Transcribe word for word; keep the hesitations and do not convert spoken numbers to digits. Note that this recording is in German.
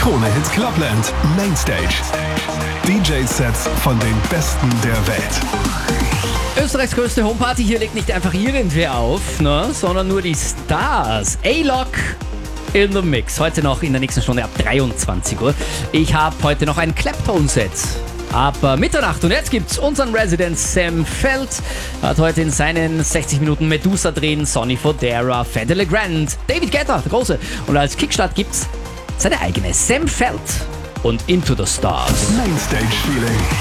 Krone-Hit Clubland Mainstage. D J-Sets von den Besten der Welt. Österreichs größte Homeparty, hier legt nicht einfach irgendwer auf, ne, sondern nur die Stars. A-Lock in the Mix. Heute noch in der nächsten Stunde ab dreiundzwanzig Uhr. Ich habe heute noch ein Clapton-Set ab äh, Mitternacht. Und jetzt gibt's unseren Resident Sam Feld. Hat heute in seinen sechzig Minuten Medusa drehen, Sonny Fodera, Fede Legrand, David Guetta, der Große. Und als Kickstart gibt's seine eigene Sam Feld und Into the Stars. Mainstage Feeling.